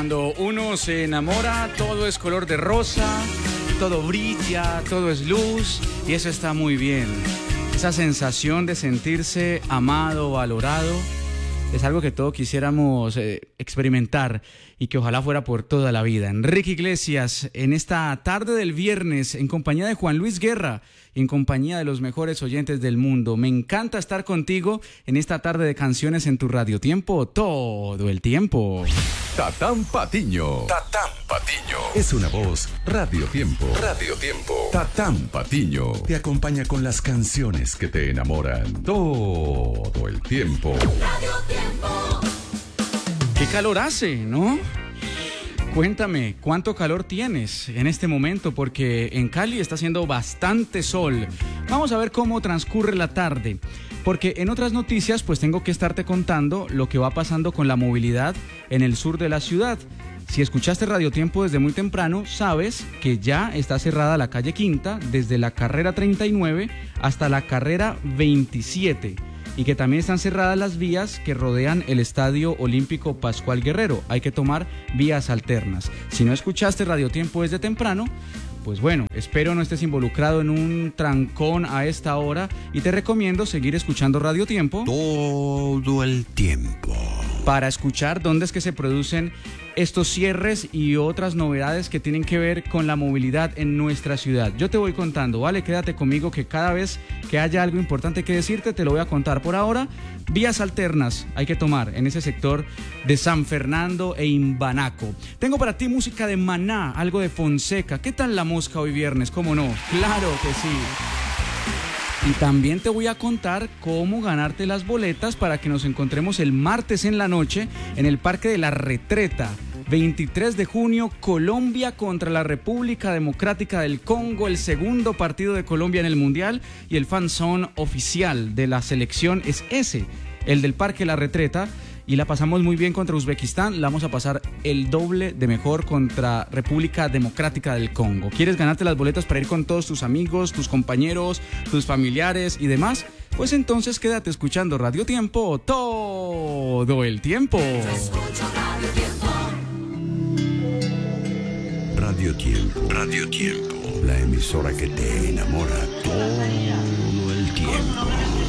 Cuando uno se enamora, todo es color de rosa, todo brilla, todo es luz y eso está muy bien. Esa sensación de sentirse amado, valorado, es algo que todos quisiéramos experimentar y que ojalá fuera por toda la vida. Enrique Iglesias, en esta tarde del viernes, en compañía de Juan Luis Guerra y en compañía de los mejores oyentes del mundo. Me encanta estar contigo en esta tarde de canciones en tu radiotiempo todo el tiempo. Tatán Patiño. Tatán Patiño. Es una voz Radio Tiempo. Radio Tiempo. Tatán Patiño te acompaña con las canciones que te enamoran todo el tiempo. Radio Tiempo. Qué calor hace, ¿no? Cuéntame, ¿cuánto calor tienes en este momento? Porque en Cali está haciendo bastante sol. Vamos a ver cómo transcurre la tarde. Porque en otras noticias, pues tengo que estarte contando lo que va pasando con la movilidad en el sur de la ciudad. Si escuchaste Radio Tiempo desde muy temprano, sabes que ya está cerrada la calle Quinta desde la carrera 39 hasta la carrera 27. Y que también están cerradas las vías que rodean el Estadio Olímpico Pascual Guerrero. Hay que tomar vías alternas. Si no escuchaste Radio Tiempo desde temprano, pues bueno, espero no estés involucrado en un trancón a esta hora y te recomiendo seguir escuchando Radio Tiempo todo el tiempo para escuchar dónde es que se producen estos cierres y otras novedades que tienen que ver con la movilidad en nuestra ciudad. Yo te voy contando, ¿vale? Quédate conmigo que cada vez que haya algo importante que decirte, te lo voy a contar. Por ahora, vías alternas hay que tomar en ese sector de San Fernando e Imbanaco. Tengo para ti música de Maná, algo de Fonseca. ¿Qué tal la mosca hoy viernes? ¿Cómo no? Claro que sí. Y también te voy a contar cómo ganarte las boletas para que nos encontremos el martes en la noche en el Parque de la Retreta. 23 de junio, Colombia contra la República Democrática del Congo, el segundo partido de Colombia en el Mundial, y el fan zone oficial de la selección es ese, el del Parque La Retreta. Y la pasamos muy bien contra Uzbekistán, la vamos a pasar el doble de mejor contra República Democrática del Congo. ¿Quieres ganarte las boletas para ir con todos tus amigos, tus compañeros, tus familiares y demás? Pues entonces quédate escuchando Radio Tiempo todo el tiempo. Escucho Radio Tiempo. Radio Tiempo. Radio Tiempo. La emisora que te enamora todo el tiempo.